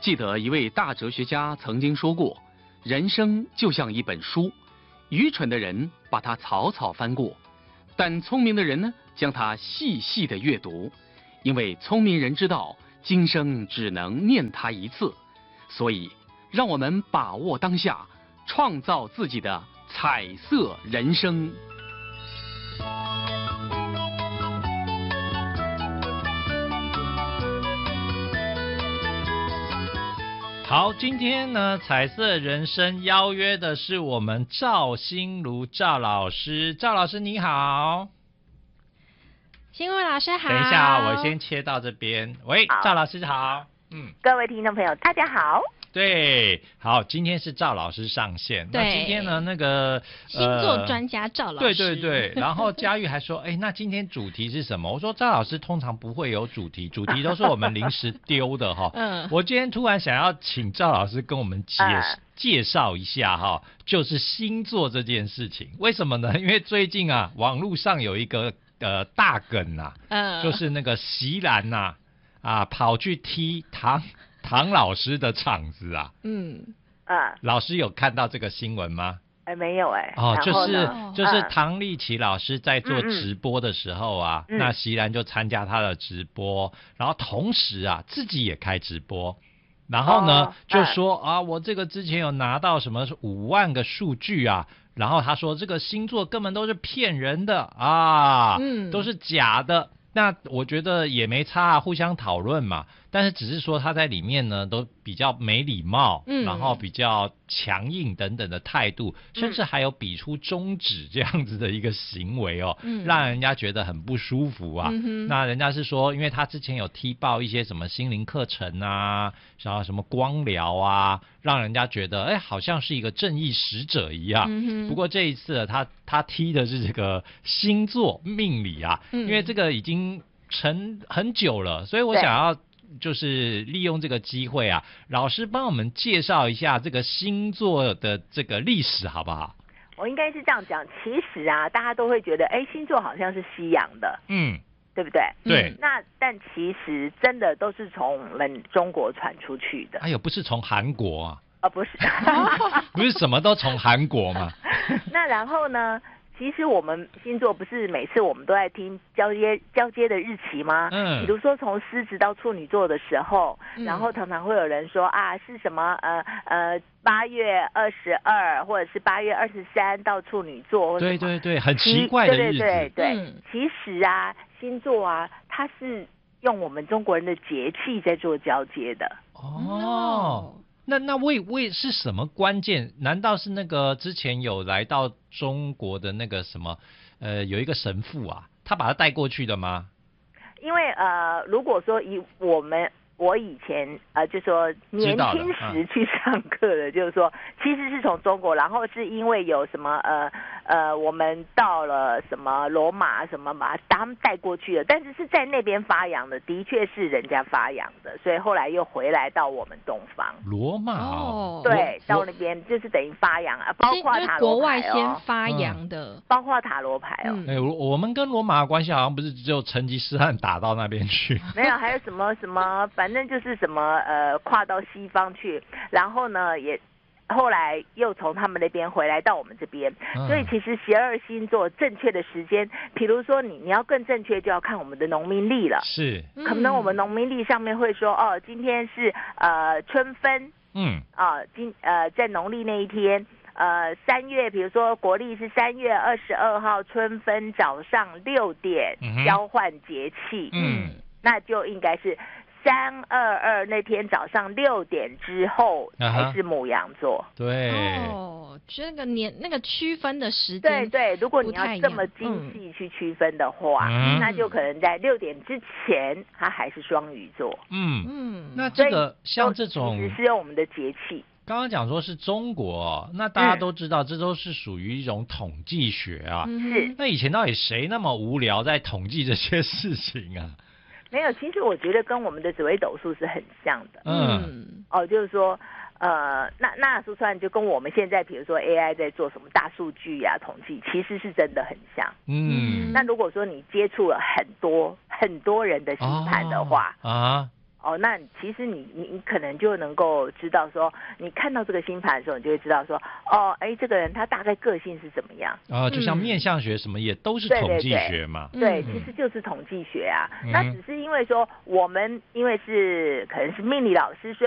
记得一位大哲学家曾经说过，人生就像一本书，愚蠢的人把它草草翻过，但聪明的人呢，将它细细的阅读，因为聪明人知道今生只能念它一次，所以让我们把握当下，创造自己的彩色人生。 好，今天呢，彩色人生邀约的是我们赵心如赵老师。赵老师你好。 心如老师好。 等一下，我先切到这边。喂，赵老师好。 各位听众朋友大家好。 对，好，今天是赵老师上线。那今天呢，那个星座专家赵老师。 对。然后佳玉还说，那今天主题是什么？我说赵老师通常不会有主题，主题都是我们临时丢的哈。我今天突然想要请赵老师跟我们介绍一下哈，就是星座这件事情。为什么呢？因为最近啊，网络上有一个大梗啊，就是那个席兰跑去踢唐老师的场子啊。老师有看到这个新闻吗？ 没有就是唐立淇老师在做直播的时候啊，那席兰就参加他的直播，然后同时啊自己也开直播，然后呢就说我这个之前有拿到什么5万个数据啊，然后他说这个星座根本都是骗人的都是假的。那我觉得也没差互相讨论嘛。但是只是说他在里面呢都比较没礼貌，然后比较强硬等等的态度，甚至还有比出中指这样子的一个行为让人家觉得很不舒服啊。那人家是说，因为他之前有踢爆一些什么心灵课程啊，然后什么光疗啊，让人家觉得好像是一个正义使者一样。不过这一次他踢的是这个星座命理啊，因为这个已经成很久了，所以我想要就是利用这个机会啊，老师帮我们介绍一下这个星座的这个历史好不好？ 我应该是这样讲，其实大家都会觉得星座好像是西洋的，对不对？ 对。 但其实真的都是从我们中国传出去的。 不是从韩国不是。 不是什么都从韩国吗？ 那然后呢？其实我们星座不是每次我们都在听交接的日期吗？比如说从狮子到处女座的时候，然后常常会有人说是什么8月22或者是8月23到处女座。对， 很奇怪的日子。 对。其实星座它是用我们中国人的节气在做交接的。 那为是什么关键？难道是那个之前有来到中国的那个什么有一个神父他把他带过去的吗？ 因为如果说以我以前就说年轻时去上课的，就是说其实是从中国，然后是因为有什么我们到了什么罗马什么把他们带过去的，但是是在那边发扬的，的确是人家发扬的，所以后来又回来到我们东方。 罗马对，到那边就是等于发扬包括塔罗牌国外先发扬的， 包括塔罗牌我们跟罗马的关系好像不是只有成吉思汗打到那边去， 没有，还有什么反正就是什么跨到西方去，然后呢也后来又从他们那边回来到我们这边，所以其实12星座正确的时间，比如说你要更正确，就要看我们的农民历了。 是， 可能我们农民历上面会说今天是春分，在农历那一天，3月，比如说国历是3月22号春分早上6点，交换节气，那就应该是322那天早上6点之后才是牡羊座。 对， 就那个区分的时间， 对，如果你要这么精细去区分的话，那就可能在6点之前，它还是双鱼座。 那这个像这种其实是用我们的节气。 刚刚讲说是中国，那大家都知道，这都是属于一种统计学是。 那以前到底谁那么无聊在统计这些事情啊？ 没有，其实我觉得跟我们的紫微斗数是很像的。就是说，那说出来就跟我们现在比如说 AI 在做什么大数据统计，其实是真的很像。那如果说你接触了很多人的星盘的话， 哦，那其实你可能就能够知道说，你看到这个星盘的时候，你就会知道说，哦，哎，这个人他大概个性是怎么样。 就像面相学什么也都是统计学嘛。 对，其实就是统计学啊。那只是因为说我们因为是可能是命理老师，所以